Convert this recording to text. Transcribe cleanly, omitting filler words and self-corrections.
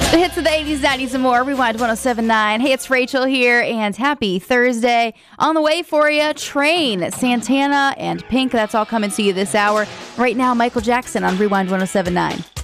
The hits of the 80s, 90s, and more. Rewind 107.9. Hey, it's Rachel here, and happy Thursday. On the way for you, Train, Santana, and Pink. That's all coming to you this hour. Right now, Michael Jackson on Rewind 107.9.